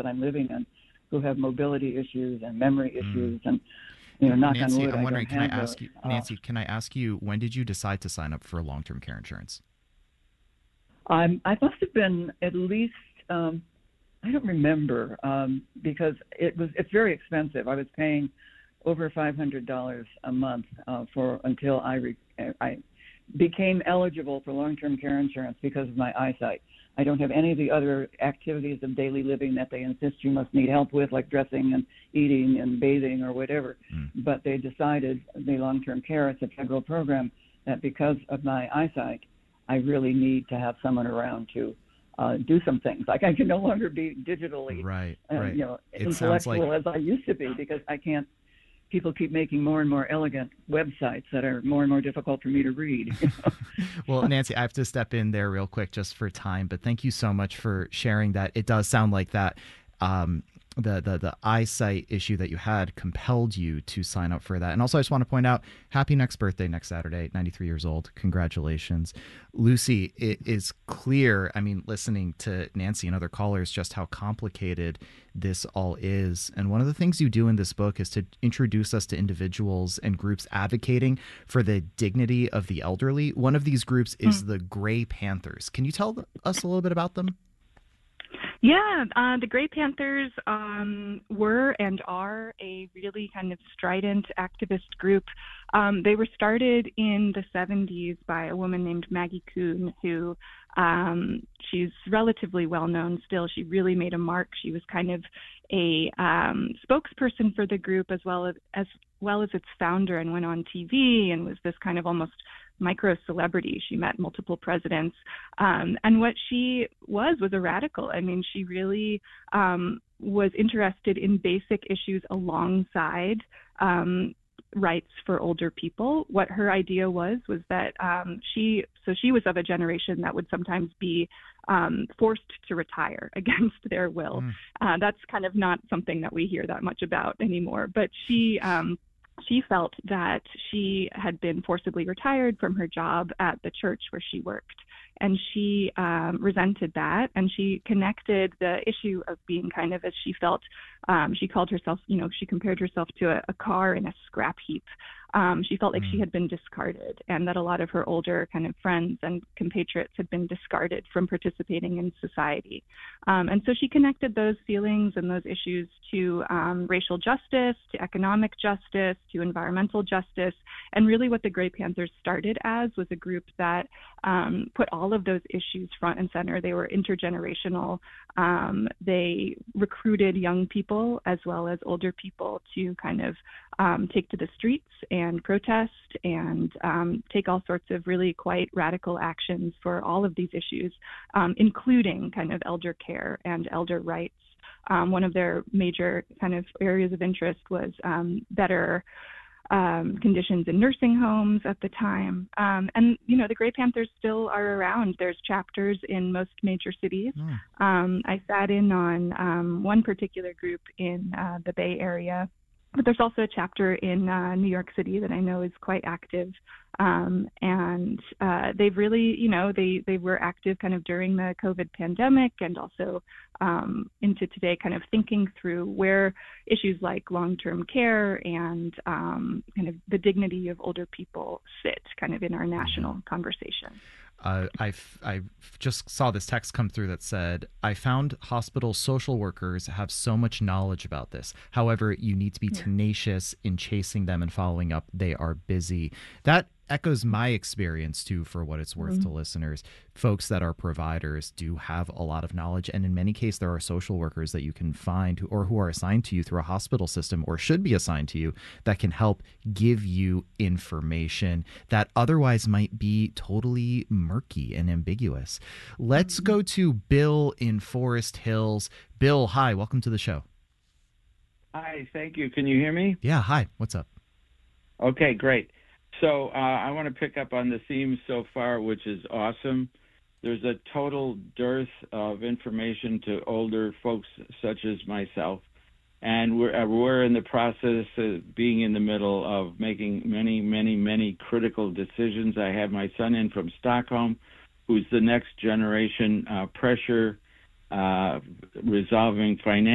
that I'm living in who have mobility issues and memory issues, and knock Nancy, on wood, I'm I wondering, don't can I have ask those. you, Nancy, can I ask you, when did you decide to sign up for long-term care insurance? I must have been at least I don't remember because it's very expensive. I was paying over $500 a month until I became eligible for long-term care insurance because of my eyesight. I don't have any of the other activities of daily living that they insist you must need help with, like dressing and eating and bathing or whatever. But they decided, the long-term care, it's a federal program, that because of my eyesight, I really need to have someone around to do some things. Like I can no longer be digitally, intellectual as I used to be because I can't. People keep making more and more elegant websites that are more and more difficult for me to read. Well, Nancy, I have to step in there real quick just for time, but thank you so much for sharing that. It does sound like that the eyesight issue that you had compelled you to sign up for that. And also, I just want to point out, happy next birthday next Saturday, 93 years old. Congratulations. Lucy, it is clear, I mean, listening to Nancy and other callers, just how complicated this all is. And one of the things you do in this book is to introduce us to individuals and groups advocating for the dignity of the elderly. One of these groups is the Gray Panthers. Can you tell us a little bit about them? Yeah, the Gray Panthers were and are a really kind of strident activist group. They were started in the 70s by a woman named Maggie Kuhn, who she's relatively well known still. She really made a mark. She was kind of a spokesperson for the group as well as its founder, and went on TV and was this kind of almost micro celebrity. She met multiple presidents. And what she was a radical. I mean, she really was interested in basic issues alongside rights for older people. What her idea was that she was of a generation that would sometimes be forced to retire against their will. That's kind of not something that we hear that much about anymore. But she felt that she had been forcibly retired from her job at the church where she worked. And she resented that, and she connected the issue of being kind of, as she felt, she called herself, she compared herself to a car in a scrap heap. She felt like she had been discarded, and that a lot of her older kind of friends and compatriots had been discarded from participating in society. And so she connected those feelings and those issues to racial justice, to economic justice, to environmental justice. And really what the Gray Panthers started as was a group that put all of those issues front and center. They were intergenerational. They recruited young people as well as older people to kind of take to the streets and protest and take all sorts of really quite radical actions for all of these issues, including kind of elder care and elder rights. One of their major kind of areas of interest was better conditions in nursing homes at the time. And, the Gray Panthers still are around. There's chapters in most major cities. I sat in on one particular group in the Bay Area, but there's also a chapter in New York City that I know is quite active. And they've really, they were active kind of during the COVID pandemic and also into today, kind of thinking through where issues like long-term care and kind of the dignity of older people sit kind of in our national conversation. I just saw this text come through that said, I found hospital social workers have so much knowledge about this. However, you need to be tenacious in chasing them and following up. They are busy. That echoes my experience too, for what it's worth to listeners. Folks that are providers do have a lot of knowledge, and in many cases there are social workers that you can find who are assigned to you through a hospital system or should be assigned to you that can help give you information that otherwise might be totally murky and ambiguous. Let's go to Bill in Forest Hills. Bill, hi, welcome to the show. Hi, thank you. Can you hear me? Yeah, hi, what's up? Okay, great. So I want to pick up on the theme so far, which is awesome. There's a total dearth of information to older folks such as myself, and we're in the process of being in the middle of making many, many, many critical decisions. I have my son in from Stockholm, who's the next generation pressure resolving financial